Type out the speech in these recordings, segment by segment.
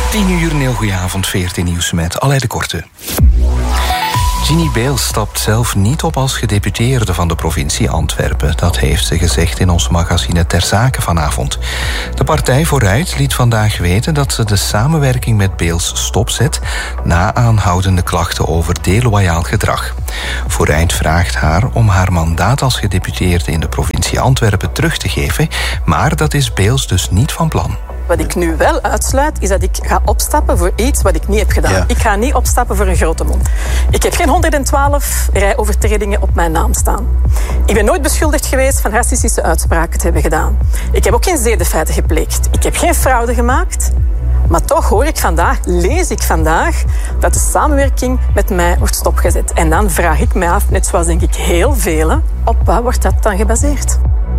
10:00, een heel goede avond, 14 nieuws met Aleid de Korte. Ginny Beels stapt zelf niet op als gedeputeerde van de provincie Antwerpen. Dat heeft ze gezegd in ons magazine Ter Zake vanavond. De Partij Vooruit liet vandaag weten dat ze de samenwerking met Beels stopzet na aanhoudende klachten over deloyaal gedrag. Vooruit vraagt haar om haar mandaat als gedeputeerde in de provincie Antwerpen terug te geven, maar dat is Beels dus niet van plan. Wat ik nu wel uitsluit, is dat ik ga opstappen voor iets wat ik niet heb gedaan. Ja. Ik ga niet opstappen voor een grote mond. Ik heb geen 112 rijovertredingen op mijn naam staan. Ik ben nooit beschuldigd geweest van racistische uitspraken te hebben gedaan. Ik heb ook geen zedenfeiten gepleegd. Ik heb geen fraude gemaakt. Maar toch lees ik vandaag dat de samenwerking met mij wordt stopgezet. En dan vraag ik mij af, net zoals denk ik heel velen, op wat wordt dat dan gebaseerd?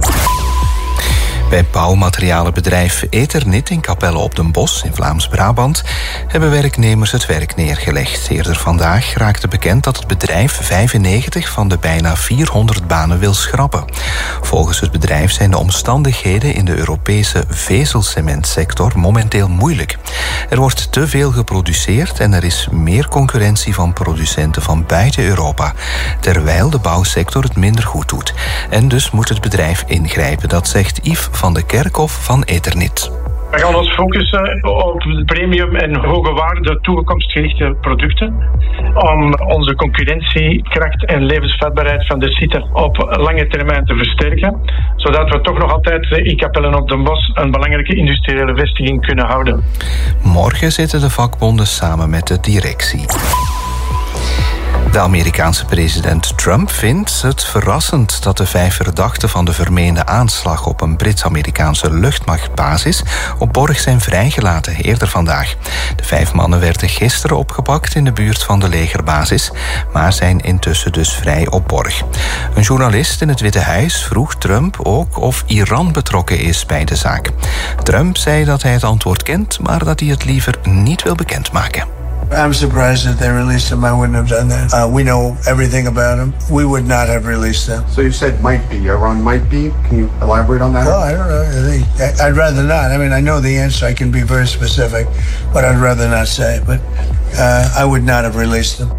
Bij bouwmaterialenbedrijf Eternit in Capelle op den Bosch in Vlaams-Brabant hebben werknemers het werk neergelegd. Eerder vandaag raakte bekend dat het bedrijf 95 van de bijna 400 banen wil schrappen. Volgens het bedrijf zijn de omstandigheden in de Europese vezelcementsector momenteel moeilijk. Er wordt te veel geproduceerd en er is meer concurrentie van producenten van buiten Europa, terwijl de bouwsector het minder goed doet. En dus moet het bedrijf ingrijpen, dat zegt Yves van de Kerkhof van Eternit. We gaan ons focussen op premium en hoge waarde toekomstgerichte producten om onze concurrentiekracht en levensvatbaarheid van de site op lange termijn te versterken, zodat we toch nog altijd in Capelle op den Bosch een belangrijke industriële vestiging kunnen houden. Morgen zitten de vakbonden samen met de directie. De Amerikaanse president Trump vindt het verrassend dat de 5 verdachten van de vermeende aanslag op een Brits-Amerikaanse luchtmachtbasis op Borg zijn vrijgelaten eerder vandaag. De 5 mannen werden gisteren opgepakt in de buurt van de legerbasis, maar zijn intussen dus vrij op Borg. Een journalist in het Witte Huis vroeg Trump ook of Iran betrokken is bij de zaak. Trump zei dat hij het antwoord kent, maar dat hij het liever niet wil bekendmaken. I'm surprised that they released him. I wouldn't have done that. We know everything about him. We would not have released him. So you said might be. Iran might be. Can you elaborate on that? Oh, I don't know. I'd rather not. I mean, I know the answer. I can be very specific, but I'd rather not say. But I would not have released him.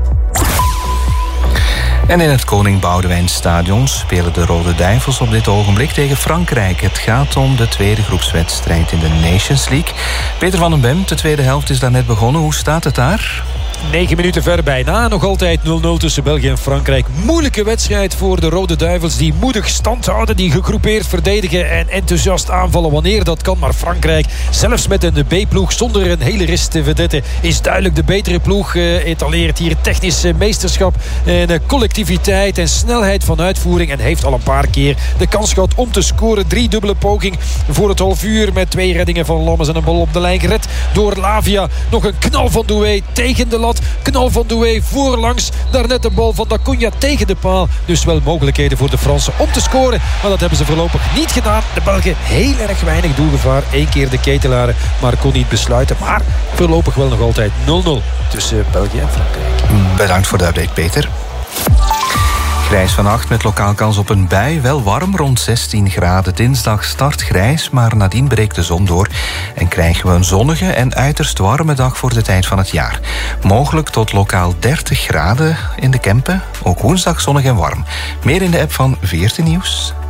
En in het Koning Boudewijnstadion spelen de Rode Duivels op dit ogenblik tegen Frankrijk. Het gaat om de tweede groepswedstrijd in de Nations League. Peter van den Bem, de tweede helft is daar net begonnen. Hoe staat het daar? 9 minuten ver bijna. Nog altijd 0-0 tussen België en Frankrijk. Moeilijke wedstrijd voor de Rode Duivels. Die moedig stand houden, die gegroepeerd verdedigen en enthousiast aanvallen wanneer dat kan. Maar Frankrijk, zelfs met een B-ploeg zonder een hele rist te verdetten, is duidelijk de betere ploeg. Etaleert hier technisch meesterschap en collectiviteit en snelheid van uitvoering. En heeft al een paar keer de kans gehad om te scoren. 3-dubbele poging voor het half uur met 2 reddingen van Lammers en een bal op de lijn gered door Lavia. Nog een knal van Doué tegen de lat. Knal van Doué voorlangs. Daarnet de bal van Dacuña tegen de paal. Dus wel mogelijkheden voor de Fransen om te scoren. Maar dat hebben ze voorlopig niet gedaan. De Belgen heel erg weinig doelgevaar. 1 keer de Ketelaren, maar kon niet besluiten. Maar voorlopig wel nog altijd 0-0 tussen België en Frankrijk. Bedankt voor de update, Peter. Grijs vannacht met lokaal kans op een bui. Wel warm, rond 16 graden. Dinsdag start grijs, maar nadien breekt de zon door. En krijgen we een zonnige en uiterst warme dag voor de tijd van het jaar. Mogelijk tot lokaal 30 graden in de Kempen. Ook woensdag zonnig en warm. Meer in de app van 14 Nieuws.